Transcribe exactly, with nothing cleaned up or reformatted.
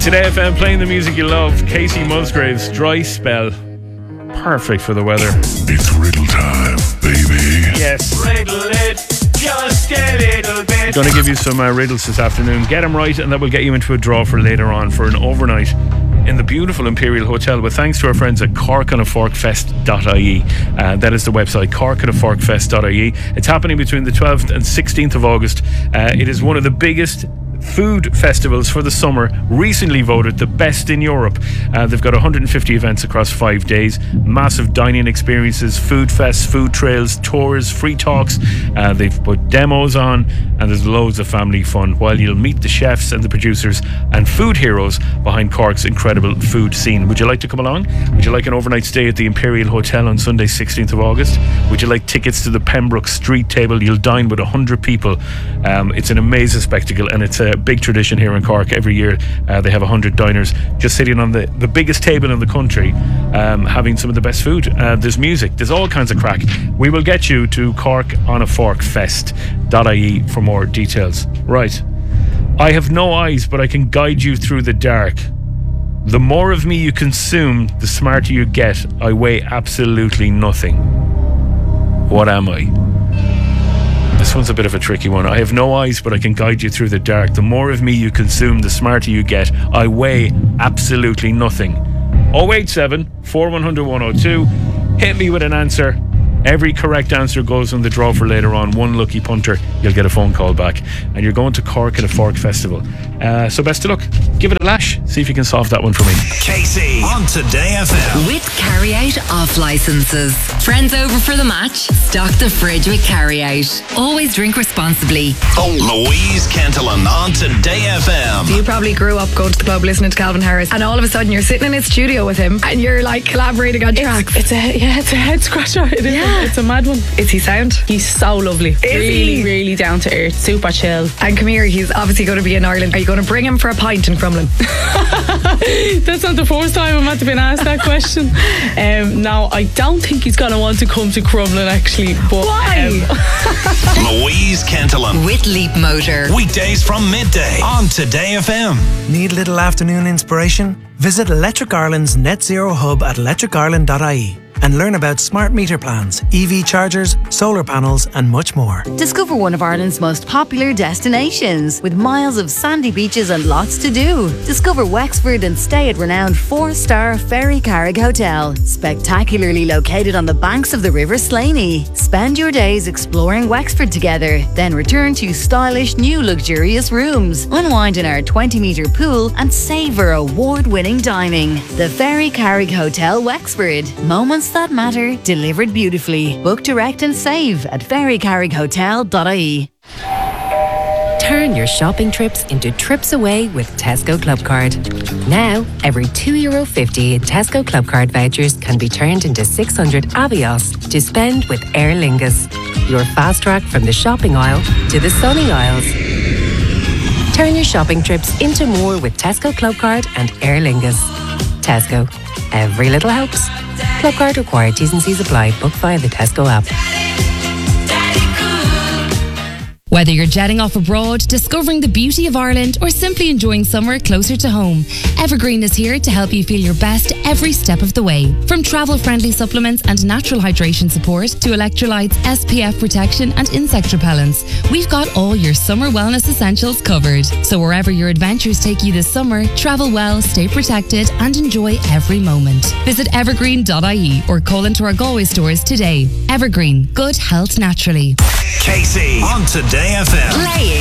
Today F M, playing the music you love. Casey Musgraves, Dry Spell. Perfect for the weather. It's riddle time, baby. Yes. Riddle it just a little bit. Going to give you some uh, riddles this afternoon. Get them right and that will get you into a draw for later on for an overnight in the beautiful Imperial Hotel, with thanks to our friends at cork on a fork fest dot I E. Uh, that is the website, cork on a fork fest dot I E. It's happening between the twelfth and sixteenth of August. Uh, it is one of the biggest food festivals for the summer, recently voted the best in Europe. Uh, they've got one hundred fifty events across five days, massive dining experiences, food fests, food trails, tours, free talks. Uh, they've put demos on, and there's loads of family fun while you'll meet the chefs and the producers and food heroes behind Cork's incredible food scene. Would you like to come along? Would you like an overnight stay at the Imperial Hotel on Sunday sixteenth of August? Would you like tickets to the Pembroke Street Table? You'll dine with one hundred people. Um, it's an amazing spectacle, and it's a big tradition here in Cork. Every year uh, they have one hundred diners just sitting on the, the biggest table in the country, um, having some of the best food. Uh, there's music, there's all kinds of crack. We will get you to cork on a fork fest dot I E for more details. Right. I have no eyes, but I can guide you through the dark. The more of me you consume, the smarter you get. I weigh absolutely nothing. What am I? This one's a bit of a tricky one. I have no eyes, but I can guide you through the dark. The more of me you consume, the smarter you get. I weigh absolutely nothing. oh eight seven, four one zero zero, one oh two. Hit me with an answer. Every correct answer goes on the draw for later on. One lucky punter, you'll get a phone call back. And you're going to Cork at a Fork Festival. Uh, so best of luck. Give it a lash. See if you can solve that one for me. Casey on Today F M. With carry-out off licenses. Friends over for the match? Stock the fridge with carry-out. Always drink responsibly. Louise Kentelan on Today F M. You probably grew up going to the club listening to Calvin Harris, and all of a sudden you're sitting in his studio with him and you're like collaborating on tracks. It's a yeah, it's a head scratcher. It is. Yeah. It's a mad one. Is he sound? He's so lovely. Is really, he? really down to earth. Super chill. And come here, he's obviously going to be in Ireland. Are you going to bring him for a pint in Crumlin? That's not the first time I'm had to been asked that question. Um, now, I don't think he's going to want to come to Crumlin actually. But, Why? Um, Louise Kentelan. With Leap Motor. Weekdays from midday on Today F M. Need a little afternoon inspiration? Visit Electric Ireland's Net Zero Hub at electric ireland dot I E and learn about smart meter plans, E V chargers, solar panels and much more. Discover one of Ireland's most popular destinations with miles of sandy beaches and lots to do. Discover Wexford and stay at renowned four-star Ferry Carrig Hotel, spectacularly located on the banks of the River Slaney. Spend your days exploring Wexford together, then return to stylish new luxurious rooms. Unwind in our twenty metre pool and savour award-winning dining. The Ferry Carrig Hotel, Wexford. Moments that matter, delivered beautifully. Book direct and save at ferry carrig hotel dot I E. Turn your shopping trips into trips away with Tesco Clubcard. Now, every two euro fifty in Tesco Clubcard vouchers can be turned into six hundred Avios to spend with Aer Lingus. Your fast track from the shopping aisle to the sunny aisles. Turn your shopping trips into more with Tesco Clubcard and Aer Lingus. Tesco. Every little helps. Clubcard required. T's and C's apply. Book via the Tesco app. Whether you're jetting off abroad, discovering the beauty of Ireland, or simply enjoying summer closer to home, Evergreen is here to help you feel your best every step of the way. From travel-friendly supplements and natural hydration support to electrolytes, S P F protection and insect repellents, we've got all your summer wellness essentials covered. So wherever your adventures take you this summer, travel well, stay protected and enjoy every moment. Visit evergreen dot I E or call into our Galway stores today. Evergreen, good health naturally. Casey on Today F M. Playing